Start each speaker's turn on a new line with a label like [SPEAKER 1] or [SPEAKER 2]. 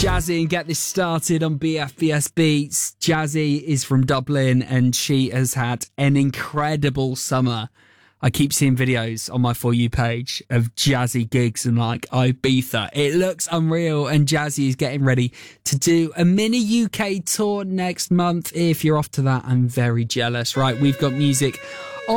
[SPEAKER 1] Jazzy and get this started on BFBS Beats. Jazzy is from Dublin and she has had an incredible summer. I keep seeing videos on my For You page of Jazzy gigs in like Ibiza. It looks unreal, and Jazzy is getting ready to do a mini UK tour next month. If you're off to that, I'm very jealous. Right, we've got music